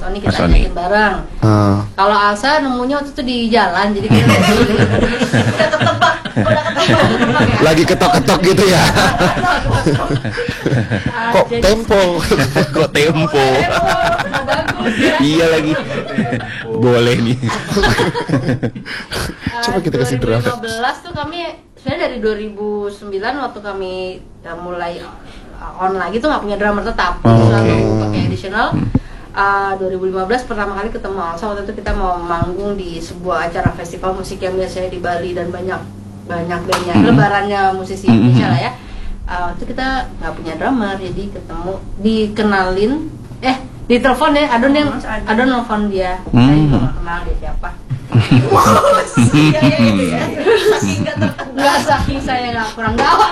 Sony kita Mas Sony. ajakin bareng. Kalau Alsa nemunya waktu itu di jalan, jadi kita udah ketebak ya. Lagi ketok-ketok gitu ya. Kok Jadi- tempo? Kok tempo? Bagus ya. Iya lagi. Boleh nih. Coba kita kasih drama. 2015 tuh kami sebenarnya dari 2009 waktu kami mulai on lagi tuh nggak punya drummer tetap, selalu pakai additional. 2015 pertama kali ketemu Alsa, waktu itu kita mau manggung di sebuah acara festival musik yang biasanya di Bali dan banyak bandnya, lebarannya musisi Indonesia lah ya. Waktu itu kita nggak punya drummer, jadi dikenalin, ditelepon ya, Adon nelfon dia, saya juga nggak kenal dia siapa. Nggak, saking saya nggak kurang gawat.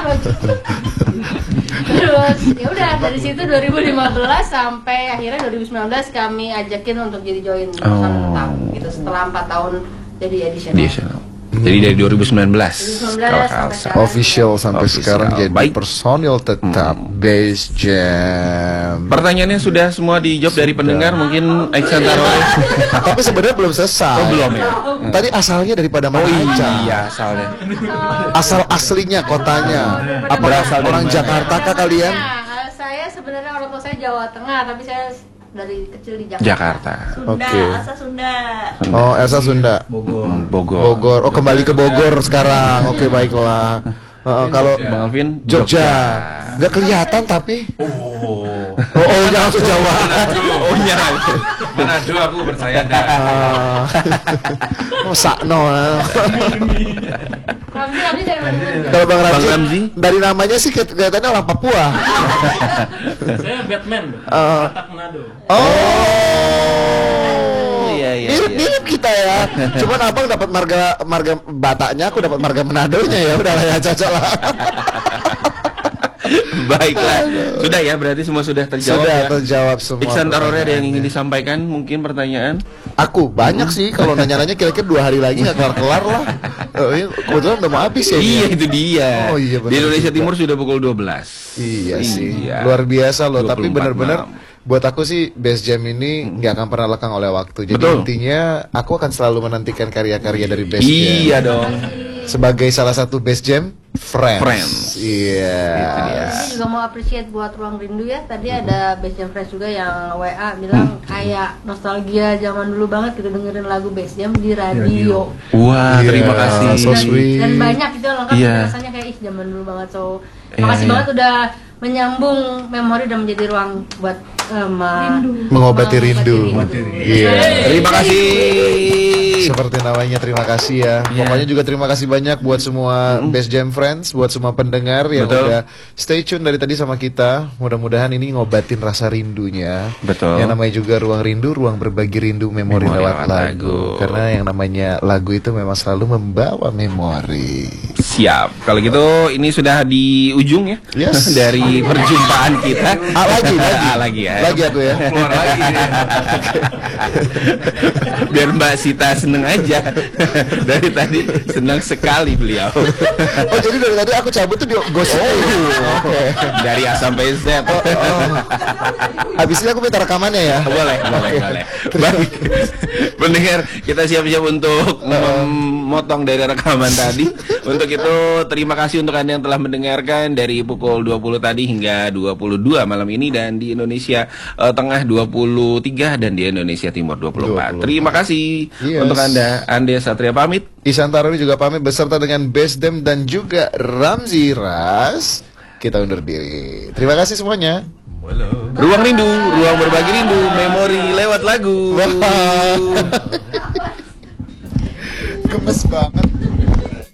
Terus ya udah dari situ 2015 sampai akhirnya 2019 kami ajakin untuk jadi join personil tetap gitu setelah 4 tahun jadi additional. Jadi dari 2019 kalau sampai Alsa. sekarang. Official sampai Official. sekarang jadi Baik. personil tetap Bass Jam. Pertanyaannya sudah semua dijawab dari pendengar, mungkin Iksan Tarore. Tapi sebenarnya belum selesai. Oh, belum ya? Tadi asalnya daripada mana aja? Iya, asalnya. Asal aslinya kotanya. Apa Berasal dari orang mana? Jakarta kah kalian? Nah, saya sebenarnya orang tua saya Jawa Tengah, tapi saya dari kecil di Jakarta. Jakarta. Sunda, Oke. Alsa Sunda. Oh, Elsa Sunda. Bogor. Bogor. Oh, kembali ke Bogor sekarang. Oke, baiklah. Kalau Bang Alvin Jogja. Nggak kelihatan tapi. Oh, jangan langsung Jawa. Oh iya. Manado aku percaya dah. Oh, sakno. Ramzi dari mana? Kalau Bang Bang Ramzi, Ramzi? dari namanya sih kelihatannya orang Papua. Saya Batman, Eh, Batak Manado. Oh, Iya. mirip kita ya. Cuman abang dapat marga Bataknya, aku dapat marga Manadonya ya. Udah lah ya, cocok lah. Baiklah. Sudah ya, berarti semua sudah terjawab Sudah ya. terjawab semua. Iksan Tarore ada yang ingin disampaikan mungkin pertanyaan? Aku banyak sih kalau nanya-nanya kira-kira 2 hari lagi nggak kelar-kelar lah. Oh, iya, kebetulan udah mau habis ya. Iya, ini. itu dia. Oh, iya, benar Di Indonesia juga. Timur sudah pukul 12. Iya sih, Iya. luar biasa loh. Tapi 24 benar-benar malam. buat aku sih Bass Jam ini nggak akan pernah lekang oleh waktu. Jadi Betul. intinya aku akan selalu menantikan karya-karya dari Bass Jam. Iya dong. Sebagai salah satu Bass Jam Friends. Iya. Saya juga mau appreciate buat Ruang Rindu ya. Tadi ada Bass Jam Friends juga yang WA bilang kayak nostalgia zaman dulu banget gitu dengerin lagu Bass Jam di radio. Wah, Iya, terima kasih. so sweet. Dan banyak gitu lengkap Iya. rasanya kayak zaman dulu banget. So Iya, makasih iya. banget udah menyambung memori dan menjadi ruang buat Mengobati rindu. Iya. Terima kasih. Seperti namanya, terima kasih ya. Iya. Pokoknya juga terima kasih banyak buat semua Bass Jam Friends, buat semua pendengar yang Betul. udah stay tune dari tadi sama kita. Mudah-mudahan ini ngobatin rasa rindunya. Betul. Yang namanya juga ruang rindu, ruang berbagi rindu, memori Memori lewat lewat lagu. lagu. Karena yang namanya lagu itu memang selalu membawa memori. Siap. Kalau gitu ini sudah di ujung ya. Yes. Dari perjumpaan kita. Lagi. Lagi ya. Lagi aku ya. Keluar lagi. Biar Mbak Sita seneng aja. Dari tadi senang sekali beliau. Oh, jadi dari tadi aku cabut tuh di gosip. Oke. Dari A sampai Z. Habis ini aku minta rekamannya ya. Boleh. Baik. Pendengar, kita siap-siap untuk memotong dari rekaman tadi. Untuk itu, terima kasih untuk Anda yang telah mendengarkan dari pukul 20 tadi hingga 22 malam ini, dan di Indonesia Tengah 23 dan di Indonesia Timur 24. Terima kasih Yes. untuk Anda. Ande Satria pamit. Ihsan Taruri juga pamit beserta dengan Bass Dem dan juga Ramzi Ras. Kita undur diri. Terima kasih semuanya. Ruang rindu, ruang berbagi rindu, memori lewat lagu. Gemes banget.